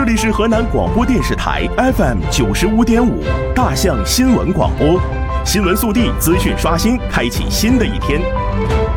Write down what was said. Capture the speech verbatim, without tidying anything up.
这里是河南广播电视台 F M 九十五点五大象新闻广播，新闻速递，资讯刷新，开启新的一天。